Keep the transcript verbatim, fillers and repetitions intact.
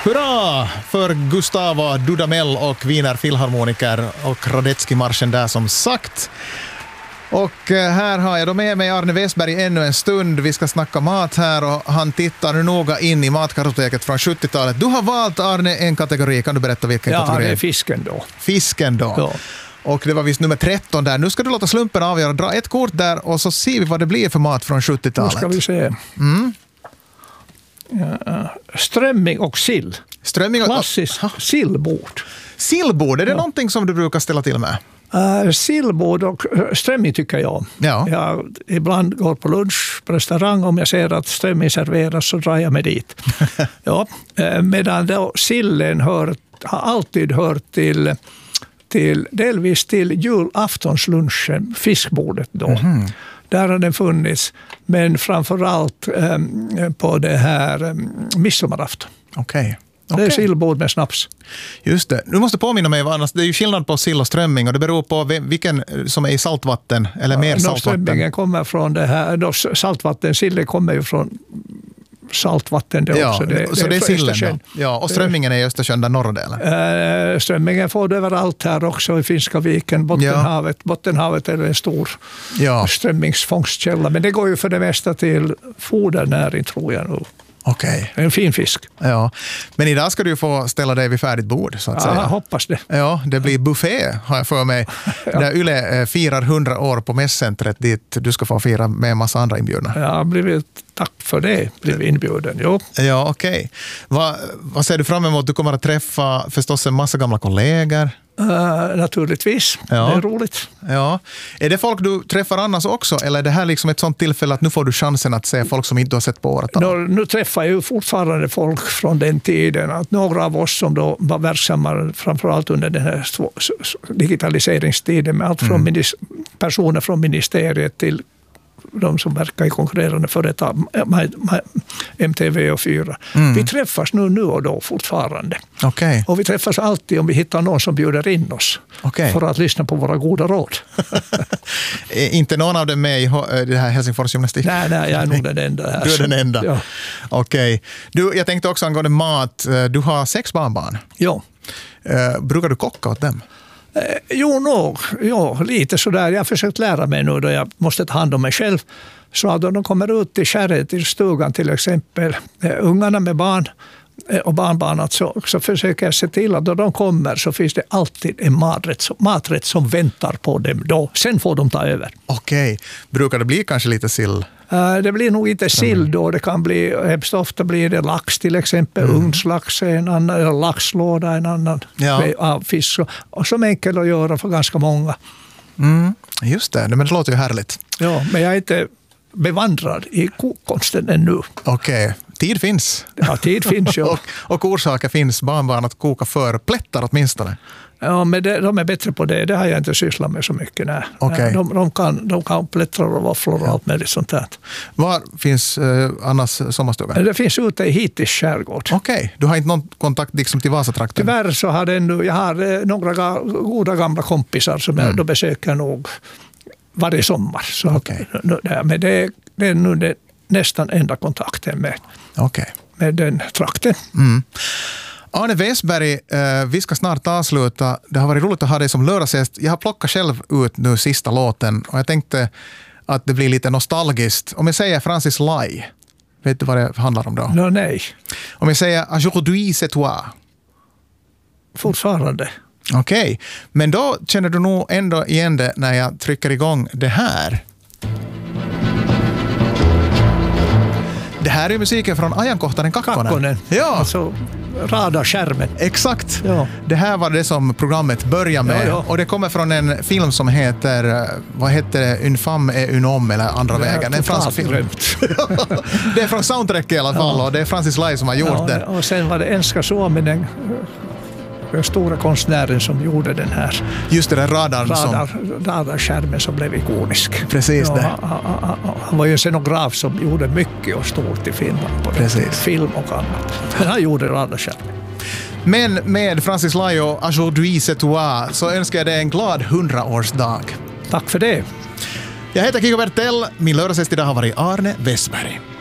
Hurra för Gustavo Dudamel och Wiener Filharmoniker och Radetzky-marschen där som sagt. Och här har jag då med mig Arne Westberg ännu en stund. Vi ska snacka mat här och han tittar nu noga in i matkartoteket från sjuttiotalet. Du har valt, Arne, en kategori. Kan du berätta vilken ja, kategori? Ja, det är fisken då. Fisken då. Ja. Och det var visst nummer tretton där. Nu ska du låta slumpen avgöra. Dra ett kort där och så ser vi vad det blir för mat från sjuttiotalet. Nu ska vi se. Mm. Ja, strömming och sill. Strömming och... Klassiskt sillbord. Sillbord, är det ja. någonting som du brukar ställa till med? Uh, sillbord och uh, strömming tycker jag. Ja. Jag ibland går på lunch på restaurang, om jag ser att strömming serveras så drar jag mig dit. ja. uh, medan då sillen hör, har alltid hört till, till delvis till julaftonslunchen, fiskbordet då. Mm-hmm. Där har den funnits, men framförallt um, på det här um, midsommarafton. Okej. Okay. Okay. Det är sillbord med snaps. Just det. Nu måste påminna mig, annars det är ju skillnad på sill och strömming och det beror på vilken som är i saltvatten eller mer ja, saltvatten. Strömmingen kommer från det här, då saltvatten, sillen kommer ju från saltvatten det ja, också. Det, så det, det är sillen då. Ja, och strömmingen är i Östersjön, den norra delen. Äh, strömmingen får du överallt här också i Finska viken, Bottenhavet. Ja. Bottenhavet är en stor ja. strömmingsfångstkälla, men det går ju för det mesta till fodernäring tror jag nu. Okej. Okay. En fin fisk. Ja, men idag ska du ju få ställa dig vid färdigt bord så att ja, säga. Jag hoppas det. Ja, det blir buffé har jag för mig. ja. Där Yle firar hundra år på mässcentret dit du ska få fira med en massa andra inbjudna. Ja, blivit tack för det. Blev inbjuden, jo. Ja, okej. Okay. Va, vad ser du fram emot? Du kommer att träffa förstås en massa gamla kollegor. Uh, naturligtvis. Ja. Det är roligt. Ja. Är det folk du träffar annars också? Eller är det här liksom ett sånt tillfälle att nu får du chansen att se folk som inte har sett på året? Nu, nu träffar jag ju fortfarande folk från den tiden. Att några av oss som då var verksamma framförallt under den här digitaliseringstiden med allt från mm. personer från ministeriet till de som verkar i konkurrerande företag, M T V och fyra. Mm. Vi träffas nu, nu och då fortfarande. Okay. Och vi träffas alltid om vi hittar någon som bjuder in oss okay. för att lyssna på våra goda råd. Inte någon av dem med i det här Helsingfors gymnastik? Nej, nej, jag är nog den enda här. Du är den enda? Ja. Okej. Okay. Jag tänkte också angående mat. Du har sex barnbarn. Ja. Uh, brukar du kocka åt dem? Eh, jo, nog. Jo, lite sådär. Jag har försökt lära mig nu då jag måste ta hand om mig själv. Så att då de kommer ut till kärret, till stugan till exempel, eh, ungarna med barn eh, och barnbarn, så, så försöker jag se till att då de kommer så finns det alltid en maträtt, maträtt som väntar på dem då. Sen får de ta över. Okej. Brukar det bli kanske lite sill? Uh, det blir nog inte sill då. Det kan bli, hemskt ofta blir det lax till exempel. Mm. Ugnslax är en annan, eller laxlåda en annan ja. av fisk. Och som enkel att göra för ganska många. Mm. Just det, men det låter ju härligt. Ja, men jag är inte bevandrad i kokkonsten ännu. Okej, okay. Tid finns. Ja, tid finns ju. och, och orsaker finns, barnbarn att koka för plättar åtminstone. Ja, men det, de är bättre på det. Det har jag inte sysslat med så mycket. Nej. Okay. De, de, kan, de kan plättrar och våfflor och ja. allt möjligt sånt där. Var finns eh, annars sommarstugan? Det finns ute i Hittis skärgård. Okej, okay. Du har inte någon kontakt liksom till Vasatrakten? Tyvärr så har det nu, jag har eh, några ga, goda gamla kompisar som mm. jag då besöker nog varje sommar. Så okay. att, men det, det är nu det, nästan enda kontakten med, okay. med den trakten. Mm. Arne Westberg, eh, vi ska snart avsluta. Det har varit roligt att ha dig som lördagsgäst. Jag har plockat själv ut nu sista låten och jag tänkte att det blir lite nostalgiskt. Om jag säger Francis Lai, vet du vad det handlar om då? No, nej. Om jag säger Aujourd'hui c'est toi. Fortfarande. Okej, okay. Men då känner du nog ändå igen det när jag trycker igång det här. Det här är musiken från Ajankohtainen Kakkonen. Kakkonen. Ja. Alltså radarskärmen. Exakt. Ja. Det här var det som programmet börjar med. Ja, ja. Och det kommer från en film som heter, vad heter det? Une femme et un homme eller andra vägen. En fransk film. Det är från soundtrack i alla fall ja. Och det är Francis Lai som har gjort ja, den. Och sen var det Enska Suominen, den stora konstnären som gjorde den här. Just det, den radarn radar, som... radarskärmen som blev ikonisk. Precis ja, det. Han, han, han var ju en scenograf som gjorde mycket och stort i film. Precis. Film och annat. Men han gjorde radarskärmen. Men med Francis Lai och Aujourd'hui c'est toi så önskar jag dig en glad hundraårsdag. Tack för det. Jag heter Kiko Bertell. Min lördagsgäst idag har varit Arne Westberg.